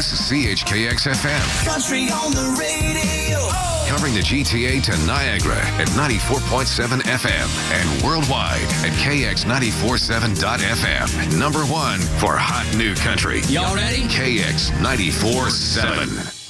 This is CHKX-FM. Country on the radio. Covering the GTA to Niagara at 94.7 FM and worldwide at KX947.FM. Number one for hot new country. Y'all ready? KX 94.7.